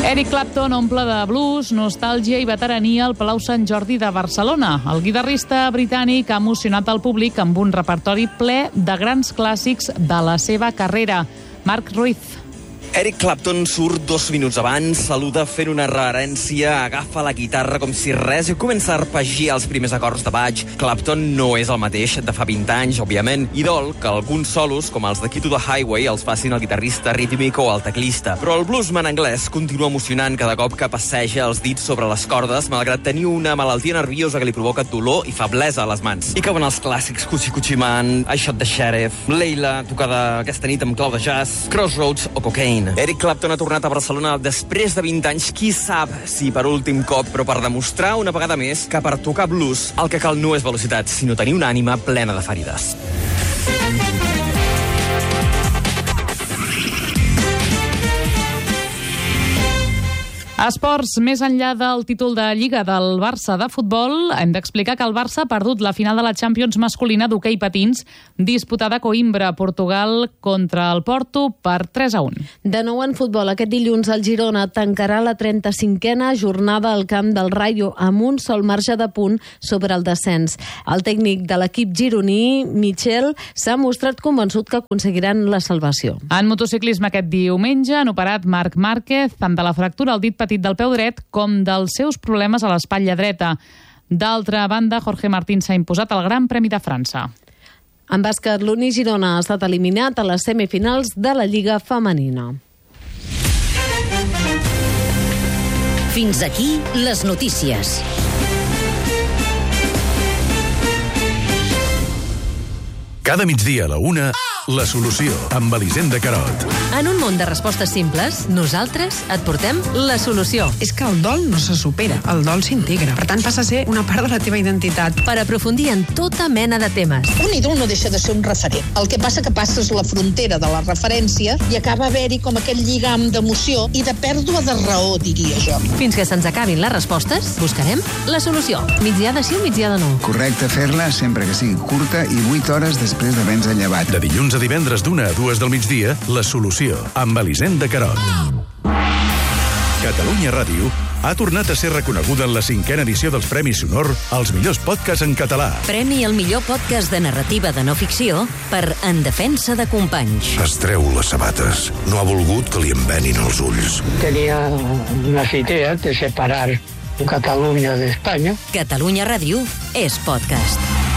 Eric Clapton omple de blues, nostàlgia i veterania al Palau Sant Jordi de Barcelona. El guitarrista britànic ha emocionat el públic amb un repertori ple de grans clàssics de la seva carrera. Marc Ruiz. Eric Clapton surt 2 minuts abans, saluda fent una reverència, agafa la guitarra com si res i comença a arpeggiar els primers acords de Bach. Clapton no és el mateix de fa 20 anys, òbviament, i dol que alguns solos, com els de Key to the Highway, els facin el guitarrista rítmic o el teclista. Però el bluesman anglès continua emocionant cada cop que passeja els dits sobre les cordes, malgrat tenir una malaltia nerviosa que li provoca dolor i feblesa a les mans. I cauen els clàssics Coochie Coochie Man, I Shot the Sheriff, Leila, tocada aquesta nit amb clau de jazz, Crossroads o Cocaine. Eric Clapton ha tornat a Barcelona després de 20 anys, qui sap si per últim cop, però per demostrar una vegada més que per tocar blues el que cal no és velocitat, sinó tenir una ànima plena de ferides. Esports, més enllà del títol de Lliga del Barça de futbol, hem d'explicar que el Barça ha perdut la final de la Champions masculina d'hoquei patins, disputada a Coimbra, Portugal, contra el Porto per 3-1. De nou en futbol, aquest dilluns el Girona tancarà la 35a jornada al camp del Rayo amb un sol marge de punt sobre el descens. El tècnic de l'equip gironí, Michel, s'ha mostrat convençut que aconseguiran la salvació. En motociclisme aquest diumenge han operat Marc Márquez tant de la fractura al dit petit del peu dret com dels seus problemes a l'espatlla dreta. D'altra banda, Jorge Martín s'ha imposat al Gran Premi de França. En bàsquet, l'Uni Girona ha estat eliminat a les semifinals de la Lliga femenina. Fins aquí les notícies. Cada migdia a la 1, La Solució, amb Elisenda Carot. En un món de respostes simples, nosaltres et portem la solució. És que el dol no se supera, el dol s'integra. Per tant, passa a ser una part de la teva identitat. Per aprofundir en tota mena de temes. Un ídol no deixa de ser un referent. El que passa que passes la frontera de la referència i acaba haver-hi com aquell lligam d'emoció i de pèrdua de raó, diria jo. Fins que se'ns acabin les respostes, buscarem la solució. Migdià de sí o migdià de no. Correcte fer-la sempre que sigui curta i 8 hores després d'haver-nos llevat. De dilluns a divendres d'1 a 2 del migdia, La Solució, amb Elisenda Carot. Catalunya Ràdio ha tornat a ser reconeguda en la 5a edició dels Premis Sonor als millors podcasts en català. Premi al millor podcast de narrativa de no ficció per En defensa de companys. Es treu les sabates. No ha volgut que li envenin els ulls. Tenía unas ideas de separar Catalunya d'Espanya. Catalunya Ràdio és podcast.